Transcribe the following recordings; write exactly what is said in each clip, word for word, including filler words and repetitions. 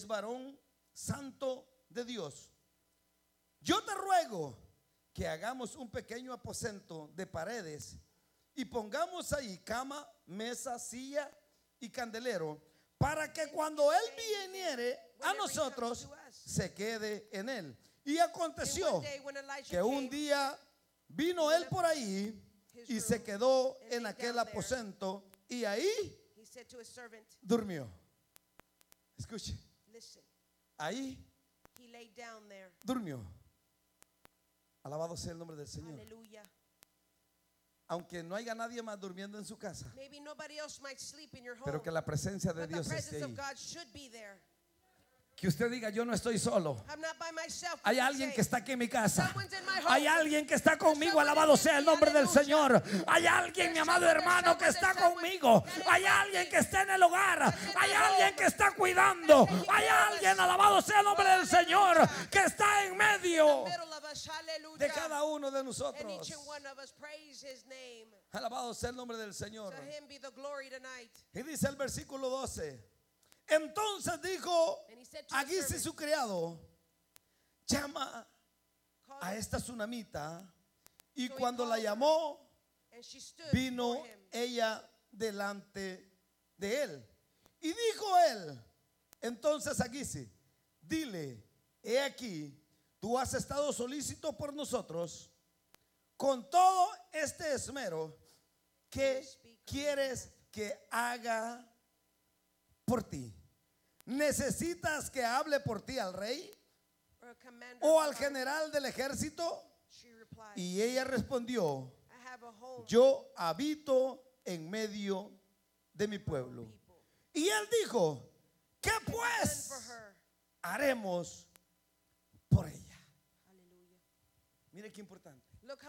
varón santo de Dios. Yo te ruego que hagamos un pequeño aposento de paredes y pongamos ahí cama, mesa, silla y candelero, para que cuando él viniere a nosotros se quede en él. Y aconteció que un día vino él por ahí y se quedó en aquel aposento y ahí durmió. Escuche, ahí durmió. Alabado sea el nombre del Señor. Aunque no haya nadie más durmiendo en su casa, pero que la presencia de Dios esté ahí. Que usted diga: yo no estoy solo. Hay alguien que está aquí en mi casa. Hay alguien que está conmigo. Alabado sea el nombre del Señor. Hay alguien, mi amado hermano, que está conmigo. Hay alguien que está en el hogar. Hay alguien que está cuidando. Hay alguien, alabado sea el nombre del Señor, que está en medio de cada uno de nosotros. Alabado sea el nombre del Señor. Y dice el versículo doce: entonces dijo Agis su criado: llama a esta tsunamita. Y cuando la llamó, vino ella delante de él. Y dijo él entonces a Agis: dile, he aquí, tú has estado solícito por nosotros con todo este esmero. ¿Qué quieres que haga por ti? ¿Necesitas que hable por ti al rey o al general del ejército? Y ella respondió: yo habito en medio de mi pueblo. Y él dijo: ¿qué pues haremos por ella? Mire qué importante.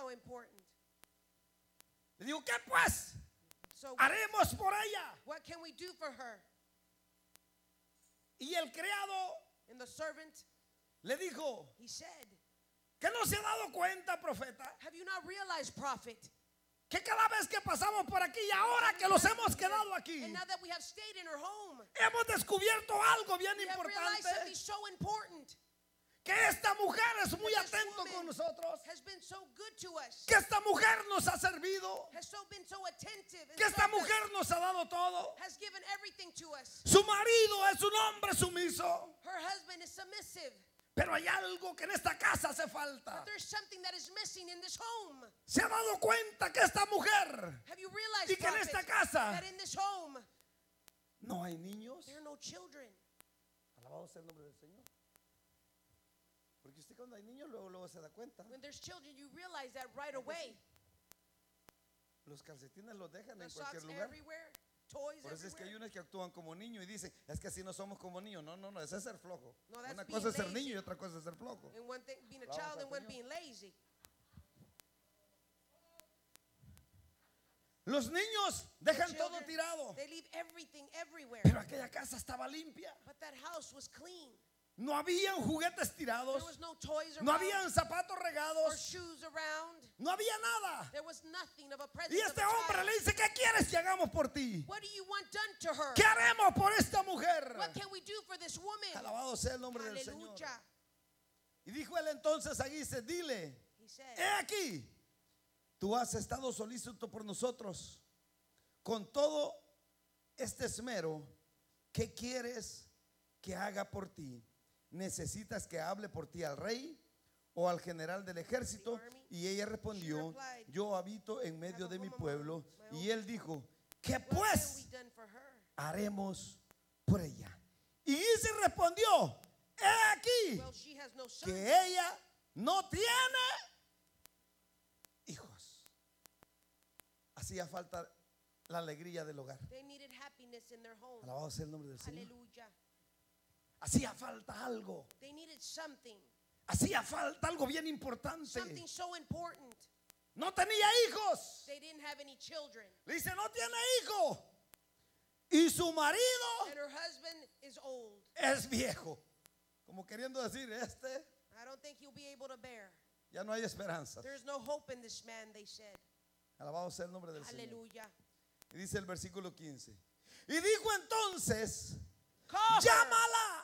Le digo: ¿qué pues haremos por ella? Y el criado le dijo: ¿que no se ha dado cuenta, profeta? Que cada vez que pasamos por aquí y ahora que los hemos quedado aquí, hemos descubierto algo bien importante. Que esta mujer es muy atento con nosotros. Que esta mujer nos ha servido. Que esta mujer nos ha dado todo. Su marido es un hombre sumiso. Pero hay algo que en esta casa hace falta. ¿Se ha dado cuenta que esta mujer y que en esta casa no hay niños? Alabado sea el nombre del Señor. Porque usted cuando hay niños luego, luego se da cuenta. Los calcetines los dejan en cualquier lugar. Por eso es que hay unos que actúan como niños y dicen: es que así no somos como niños. No, no, no, eso es ser flojo. Una cosa es ser niño y otra cosa es ser flojo. Los niños dejan todo tirado. Pero aquella casa estaba limpia. No habían juguetes tirados. No habían zapatos regados. No había nada. Y este hombre le dice: ¿qué quieres que hagamos por ti? ¿Qué haremos por esta mujer? Alabado sea el nombre del Señor. Y dijo él entonces a Agis: dile, he aquí, tú has estado solícito por nosotros con todo este esmero. ¿Qué quieres que haga por ti? ¿Necesitas que hable por ti al rey o al general del ejército? Y ella respondió: yo habito en medio de mi pueblo. Y él dijo: ¿qué pues haremos por ella? Y Agis respondió: he aquí que ella no tiene hijos. Hacía falta la alegría del hogar. Alabado sea el nombre del Señor. Hacía falta algo. Hacía falta algo bien importante. No tenía hijos. Le dice: no tiene hijo. Y su marido es viejo. Como queriendo decir: este ya no hay esperanza. Alabado sea el nombre del Señor. Y dice el versículo quince: y dijo entonces: llámala.